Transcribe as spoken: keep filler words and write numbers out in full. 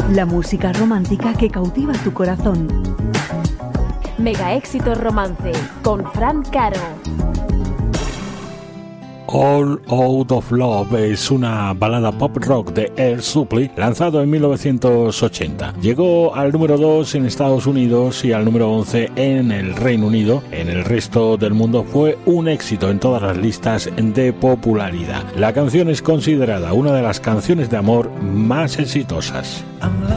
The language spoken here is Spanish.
La música romántica que cautiva tu corazón. Mega Éxitos Romance con Fran Caro. All Out of Love es una balada pop rock de Air Supply lanzado en mil novecientos ochenta. Llegó al número dos en Estados Unidos y al número once en el Reino Unido. En el resto del mundo fue un éxito en todas las listas de popularidad. La canción es considerada una de las canciones de amor más exitosas.